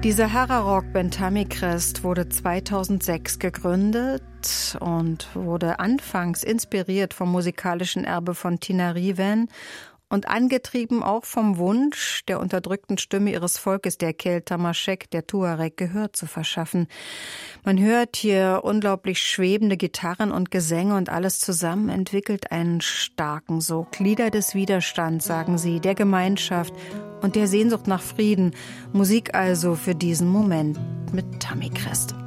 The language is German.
Die Sahara-Rockband Tamicrest wurde 2006 gegründet und wurde anfangs inspiriert vom musikalischen Erbe von Tinariwen und angetrieben auch vom Wunsch der unterdrückten Stimme ihres Volkes, der Kel-Tamashek, der Tuareg, Gehör zu verschaffen. Man hört hier unglaublich schwebende Gitarren und Gesänge und alles zusammen entwickelt einen starken Sog. Lieder des Widerstands, sagen sie, der Gemeinschaft und der Sehnsucht nach Frieden. Musik also für diesen Moment mit Tamicrest.